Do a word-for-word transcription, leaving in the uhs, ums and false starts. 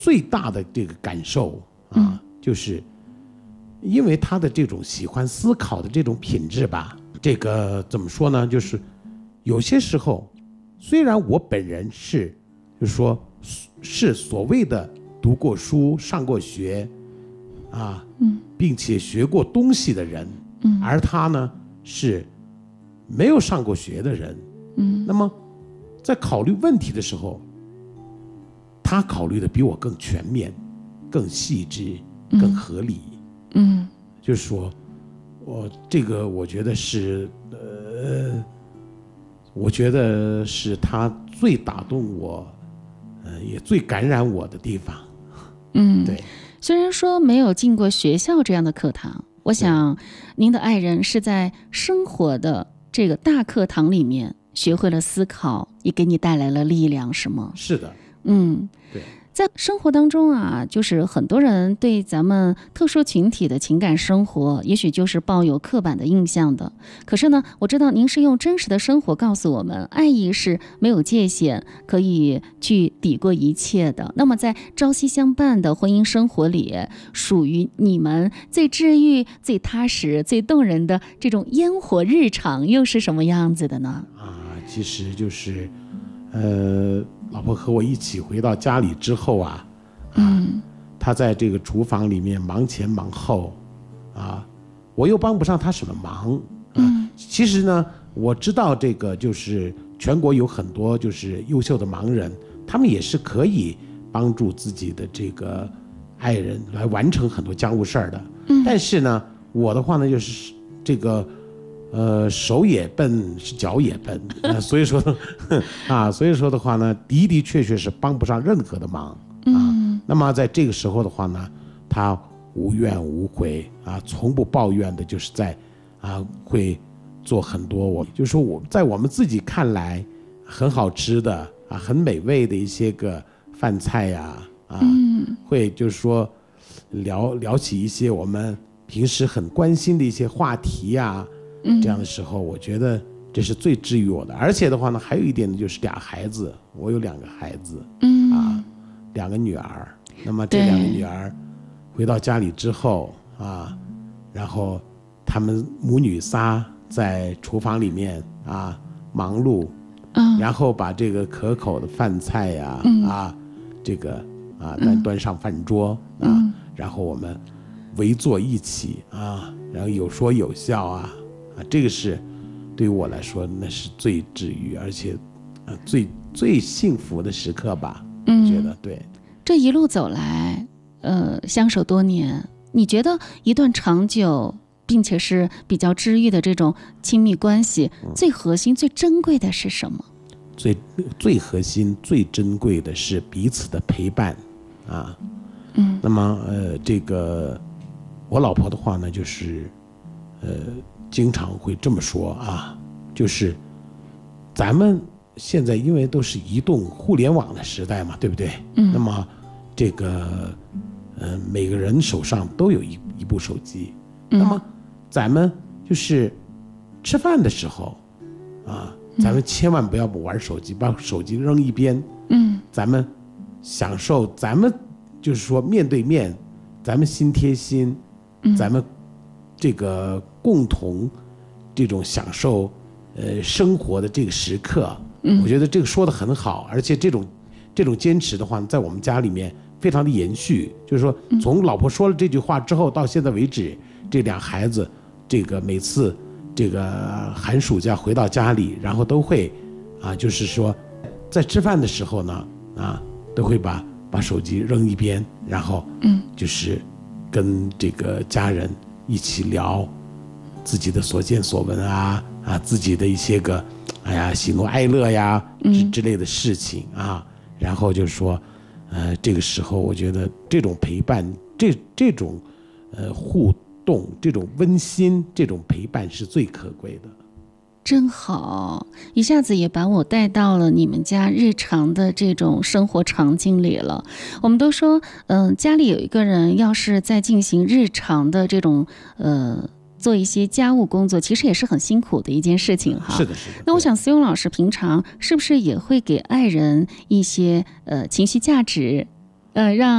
最大的这个感受啊，嗯、就是因为他的这种喜欢思考的这种品质吧，这个怎么说呢？就是有些时候，虽然我本人是，就是说是所谓的读过书、上过学啊，嗯，并且学过东西的人，嗯，而他呢是没有上过学的人，嗯，那么在考虑问题的时候，他考虑的比我更全面、更细致、更合理，嗯，就是说，我这个我觉得是，呃，我觉得是他最打动我，呃，也最感染我的地方， 嗯， 对。 虽然说没有进过学校这样的课堂，我想您的爱人是在生活的这个大课堂里面学会了思考，也给你带来了力量，是吗？ 是的， 嗯， 对。 在生活当中啊，就是很多人对咱们特殊群体的情感生活，也许就是抱有刻板的印象的。可是呢，我知道您是用真实的生活告诉我们，爱意是没有界限，可以去抵过一切的。那么在朝夕相伴的婚姻生活里，属于你们最治愈、最踏实、最动人的这种烟火日常，又是什么样子的呢？ 啊，其实就是，呃。老婆和我一起回到家里之后啊，啊，嗯、她在这个厨房里面忙前忙后，啊，我又帮不上她什么忙。啊、嗯，其实呢，我知道这个就是全国有很多就是优秀的盲人，他们也是可以帮助自己的这个爱人来完成很多家务事儿的。嗯，但是呢，我的话呢，就是这个。呃，手也笨，是脚也笨，呃、所以说啊，所以说的话呢，的的确确是帮不上任何的忙啊。嗯、那么在这个时候的话呢，他无怨无悔啊，从不抱怨的，就是在啊会做很多我就是说我在我们自己看来很好吃的啊，很美味的一些个饭菜呀 啊, 啊、嗯，会就是说聊聊起一些我们平时很关心的一些话题呀、啊。这样的时候，我觉得这是最治愈我的。而且的话呢，还有一点呢，就是俩孩子，我有两个孩子，嗯啊，两个女儿。那么这两个女儿回到家里之后啊，然后他们母女仨在厨房里面啊忙碌，嗯，然后把这个可口的饭菜呀 啊,、嗯、啊，这个啊端端上饭桌啊，嗯、然后我们围坐一起啊，然后有说有笑啊。啊，这个是对于我来说，那是最治愈，而且，呃，最最幸福的时刻吧。嗯，觉得对。 这一路走来，呃，相守多年，你觉得一段长久并且是比较治愈的这种亲密关系，嗯、最核心、最珍贵的是什么？ 最最核心、最珍贵的是彼此的陪伴，啊，嗯。那么，呃，这个我老婆的话呢，就是，呃。经常会这么说啊，就是咱们现在因为都是移动互联网的时代嘛，对不对？嗯。那么这个呃每个人手上都有一一部手机，嗯、那么咱们就是吃饭的时候啊，咱们千万不要不玩手机，把手机扔一边。嗯。咱们享受，咱们就是说面对面，咱们心贴心，嗯、咱们。这个共同这种享受呃生活的这个时刻，嗯，我觉得这个说得很好，而且这种这种坚持的话，在我们家里面非常的延续。就是说，从老婆说了这句话之后到现在为止，这俩孩子这个每次这个寒暑假回到家里，然后都会啊，就是说在吃饭的时候呢，啊，都会把把手机扔一边，然后嗯，就是跟这个家人。一起聊自己的所见所闻啊啊，自己的一些个，哎呀，喜怒哀乐呀之之类的事情啊，然后就是说，呃，这个时候我觉得这种陪伴，这这种呃互动，这种温馨，这种陪伴是最可贵的。 真好，一下子也把我带到了你们家日常的这种生活场景里了。我们都说，嗯、呃，家里有一个人要是在进行日常的这种，呃，做一些家务工作，其实也是很辛苦的一件事情哈。 是的，是的。 那我想，思庸老师平常是不是也会给爱人一些呃情绪价值，呃，让